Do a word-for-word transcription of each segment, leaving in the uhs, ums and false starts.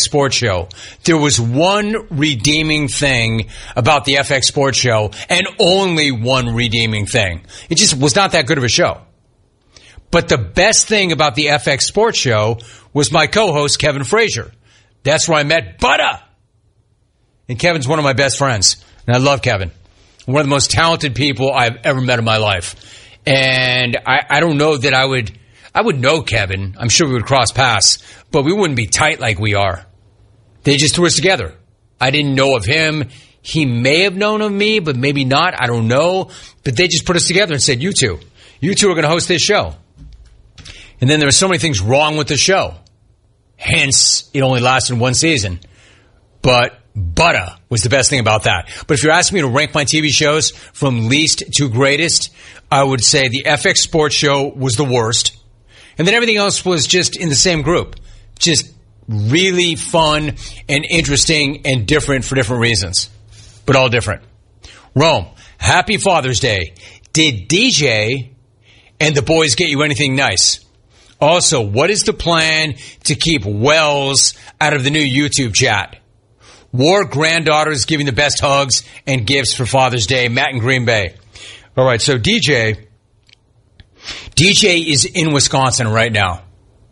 Sports Show. There was one redeeming thing about the F X Sports Show, and only one redeeming thing. It just was not that good of a show. But the best thing about the F X Sports Show was my co-host, Kevin Frazier. That's where I met Butter. And Kevin's one of my best friends. And I love Kevin. One of the most talented people I've ever met in my life. And I, I don't know that I would... I would know Kevin. I'm sure we would cross paths. But we wouldn't be tight like we are. They just threw us together. I didn't know of him. He may have known of me, but maybe not. I don't know. But they just put us together and said, you two. You two are going to host this show. And then there were so many things wrong with the show. Hence, it only lasted one season. But Butter was the best thing about that. But if you're asking me to rank my T V shows from least to greatest, I would say the F X Sports Show was the worst. And then everything else was just in the same group. Just really fun and interesting and different for different reasons. But all different. Rome, happy Father's Day. Did D J and the boys get you anything nice? Also, what is the plan to keep Wells out of the new YouTube chat? War granddaughters giving the best hugs and gifts for Father's Day. Matt in Green Bay. All right, so D J... D J is in Wisconsin right now.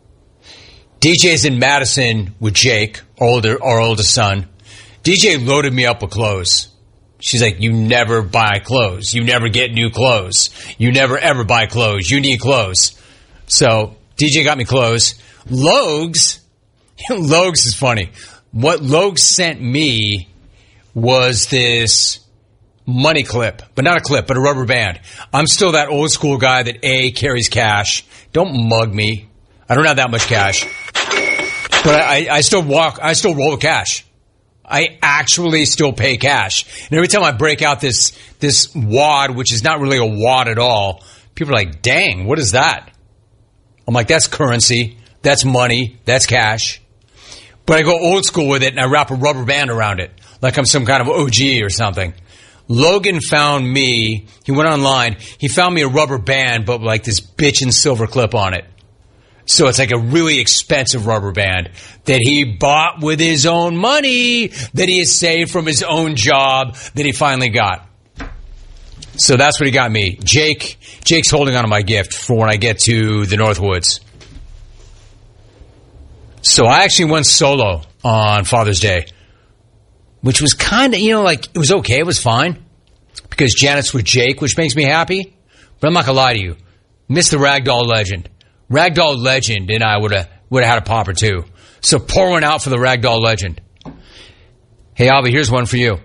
D J's in Madison with Jake, older, our oldest son. D J loaded me up with clothes. She's like, you never buy clothes. You never get new clothes. You never ever buy clothes. You need clothes. So D J got me clothes. Logs, Logs is funny. What Logs sent me was this money clip, but not a clip, but a rubber band. I'm still that old school guy that A, carries cash. Don't mug me. I don't have that much cash. But I, I still walk, I still roll with cash. I actually still pay cash. And every time I break out this, this wad, which is not really a wad at all, people are like, dang, what is that? I'm like, that's currency. That's money. That's cash. But I go old school with it and I wrap a rubber band around it. Like I'm some kind of O G or something. Logan found me, he went online, he found me a rubber band, but like this bitchin' silver clip on it. So it's like a really expensive rubber band that he bought with his own money, that he has saved from his own job, that he finally got. So that's what he got me. Jake, Jake's holding on to my gift for when I get to the Northwoods. So I actually went solo on Father's Day. Which was kind of, you know, like, it was okay. It was fine. Because Janet's with Jake, which makes me happy. But I'm not going to lie to you. Miss the Ragdoll Legend. Ragdoll Legend and I would have would have had a pop or two. So pour one out for the Ragdoll Legend. Hey, Albie, here's one for you.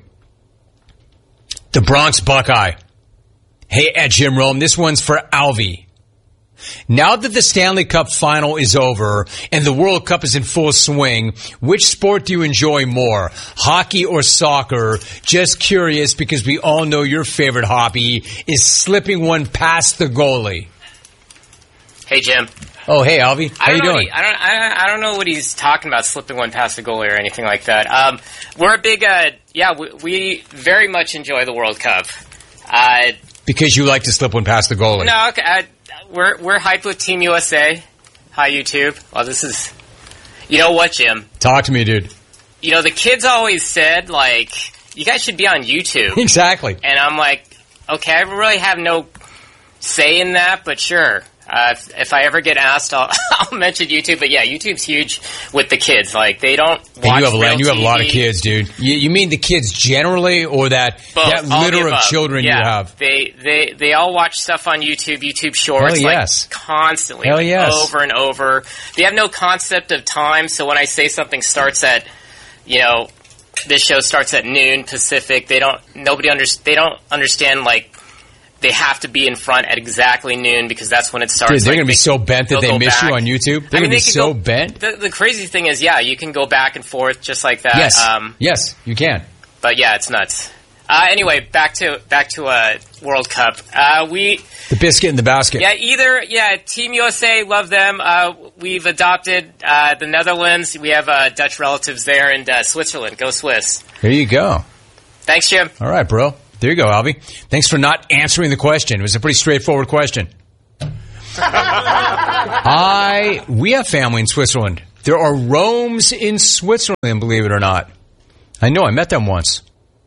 The Bronx Buckeye. Hey, at Jim Rome, this one's for Alvy. Now that the Stanley Cup final is over and the World Cup is in full swing, which sport do you enjoy more, hockey or soccer? Just curious because we all know your favorite hobby is slipping one past the goalie. Hey, Jim. Oh, hey, Alvy. How you doing? He, I don't. I, I don't know what he's talking about, slipping one past the goalie or anything like that. Um, we're a big. Uh, yeah, we, we very much enjoy the World Cup. Uh, because you like to slip one past the goalie. No, okay. Uh, We're we're hyped with Team U S A. Hi, YouTube. Well, this is... You know what, Jim? Talk to me, dude. You know, the kids always said, like, you guys should be on YouTube. Exactly. And I'm like, okay, I really have no say in that, but sure. Uh, if, if I ever get asked, I'll, I'll mention YouTube. But yeah, YouTube's huge with the kids. Like, they don't watch and you have, real and you have T V. a lot of kids, dude. You, you mean the kids generally, or that Both, that litter of children yeah, you have? They, they they all watch stuff on YouTube, YouTube Shorts, Hell yes. like constantly, Hell like, yes. over and over. They have no concept of time. So when I say something starts at, you know, this show starts at noon Pacific, they don't nobody under, they don't understand like. They have to be in front at exactly noon because that's when it starts. Dude, they're like, going to be so bent that they miss back. you on YouTube? They're I mean, going to be they so go, bent? The, the crazy thing is, yeah, you can go back and forth just like that. Yes, um, yes, you can. But yeah, it's nuts. Uh, anyway, back to back to uh, World Cup. Uh, we The biscuit in the basket. Yeah, either, yeah, Team U S A, love them. Uh, we've adopted uh, the Netherlands. We have uh, Dutch relatives there, and uh, Switzerland. Go Swiss. There you go. Thanks, Jim. All right, bro. There you go, Alvy. Thanks for not answering the question. It was a pretty straightforward question. I we have family in Switzerland. There are Romes in Switzerland, believe it or not. I know, I met them once.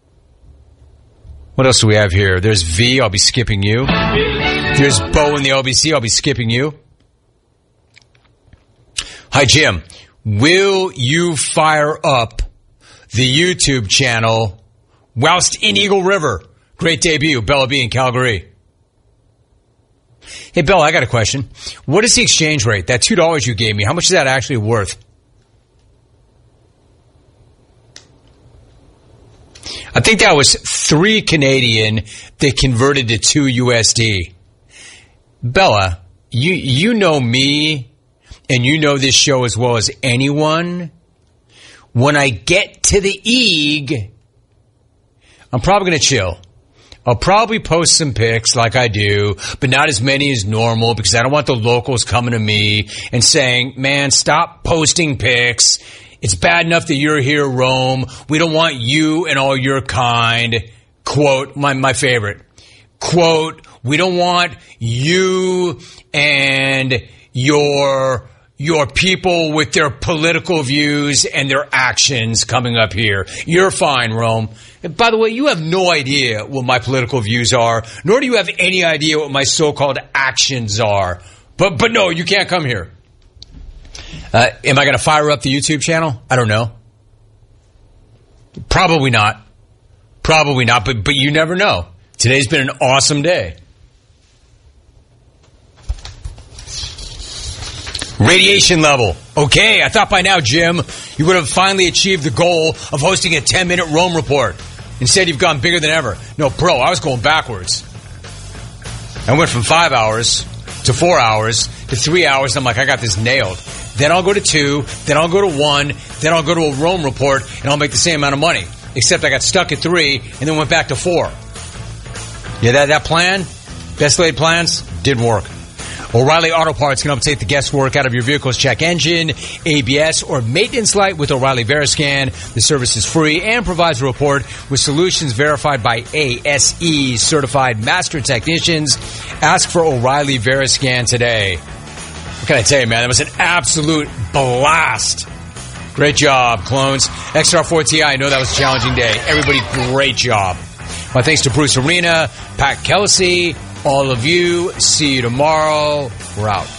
What else do we have here? There's V, I'll be skipping you. There's Bo in the L B C, I'll be skipping you. Hi, Jim. Will you fire up the YouTube channel whilst in Eagle River? Great debut, Bella B in Calgary. Hey, Bella, I got a question. What is the exchange rate? That two dollars you gave me, how much is that actually worth? I think that was three Canadian that converted to two U S D. Bella, you you know me, and you know this show as well as anyone. When I get to the Eag, I'm probably going to chill. I'll probably post some pics like I do, but not as many as normal because I don't want the locals coming to me and saying, man, stop posting pics. It's bad enough that you're here, Rome. We don't want you and all your kind. Quote, my, my favorite. Quote, we don't want you and your... your people with their political views and their actions coming up here. You're fine, Rome. And by the way, you have no idea what my political views are, nor do you have any idea what my so-called actions are. But but no, you can't come here. Uh, am I going to fire up the YouTube channel? I don't know. Probably not. Probably not, but but you never know. Today's been an awesome day. Radiation level. Okay, I thought by now, Jim, you would have finally achieved the goal of hosting a ten-minute Rome report. Instead, you've gone bigger than ever. No, bro, I was going backwards. I went from five hours to four hours to three hours, and I'm like, I got this nailed. Then I'll go to two, then I'll go to one, then I'll go to a Rome report, and I'll make the same amount of money. Except I got stuck at three, and then went back to four. Yeah, that, that plan, best laid plans, didn't work. O'Reilly Auto Parts can update the guesswork out of your vehicle's check engine, A B S, or maintenance light with O'Reilly Veriscan. The service is free and provides a report with solutions verified by A S E certified master technicians. Ask for O'Reilly Veriscan today. What can I tell you, man? That was an absolute blast. Great job, clones. X R four T I, I know that was a challenging day. Everybody, great job. My thanks to Bruce Arena, Pat Kelsey, all of you. See you tomorrow. We're out.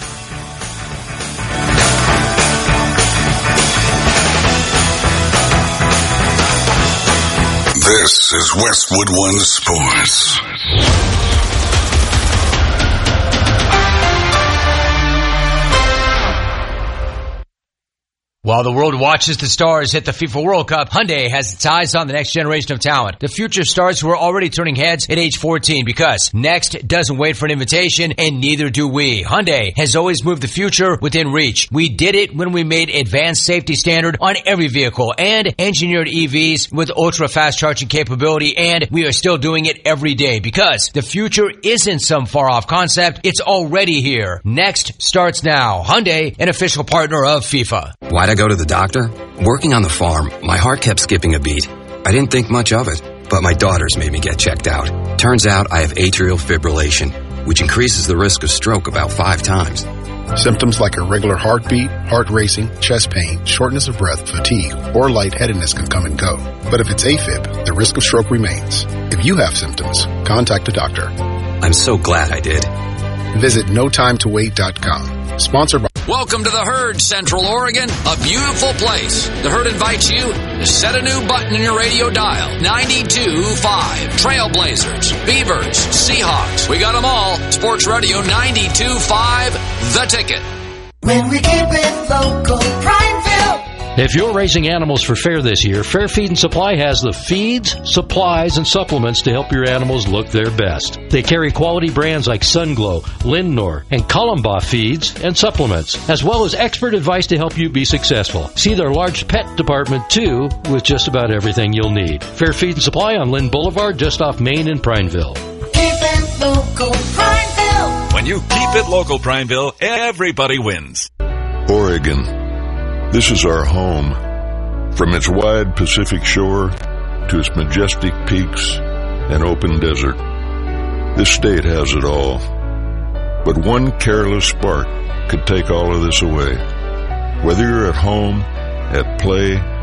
This is Westwood One Sports. While the world watches the stars hit the FIFA World Cup, Hyundai has its eyes on the next generation of talent. The future stars who are already turning heads at age fourteen because next doesn't wait for an invitation and neither do we. Hyundai has always moved the future within reach. We did it when we made advanced safety standard on every vehicle and engineered E Vs with ultra fast charging capability, and we are still doing it every day because the future isn't some far off concept. It's already here. Next starts now. Hyundai, an official partner of FIFA. Why'd I go to the doctor? Working on the farm, my heart kept skipping a beat. I didn't think much of it, but my daughters made me get checked out. Turns out I have atrial fibrillation, which increases the risk of stroke about five times. Symptoms like irregular heartbeat, heart racing, chest pain, shortness of breath, fatigue, or lightheadedness can come and go. But if it's AFib, the risk of stroke remains. If you have symptoms, contact a doctor. I'm so glad I did. Visit no time to wait dot com. Sponsored by... Welcome to the Herd, Central Oregon, a beautiful place. The Herd invites you to set a new button in your radio dial. ninety-two point five. Trailblazers, Beavers, Seahawks. We got them all. Sports Radio ninety-two point five, The Ticket. When we keep it local, Prineville. If you're raising animals for fair this year, Fair Feed and Supply has the feeds, supplies, and supplements to help your animals look their best. They carry quality brands like Sunglow, Lindnor, and Columbaugh feeds and supplements, as well as expert advice to help you be successful. See their large pet department, too, with just about everything you'll need. Fair Feed and Supply on Lynn Boulevard, just off Main in Prineville. Keep it local, Prineville. When you keep it local, Prineville, everybody wins. Oregon. This is our home. From its wide Pacific shore to its majestic peaks and open desert, this state has it all. But one careless spark could take all of this away. Whether you're at home, at play,